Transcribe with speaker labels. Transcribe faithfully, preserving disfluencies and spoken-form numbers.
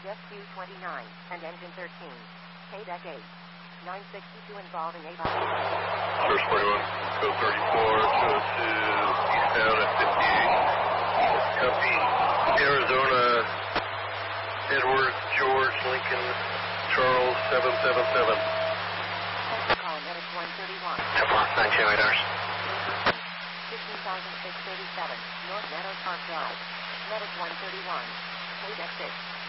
Speaker 1: S Q twenty-nine, and engine thirteen. K deck eight. nine sixty-two involving eight hours.
Speaker 2: Source forty-one, code thirty-four, code to eastbound at fifty-eight. Copy. Arizona, Edward, George, Lincoln, Charles, seven seven seven.
Speaker 1: Call Medic one thirty-one.
Speaker 2: Teflon, nine two eight hours.
Speaker 1: fifteen thousand six hundred thirty-seven, North Meadow Park Drive. Medic one thirty-one. K deck six.